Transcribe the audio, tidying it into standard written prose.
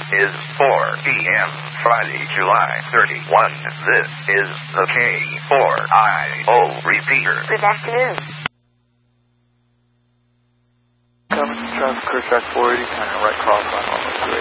is 4 p.m. Friday, July 31. This is the K4IO repeater. Good afternoon. Coming from traffic, Chris Track 480, kind of right cross on almost 280.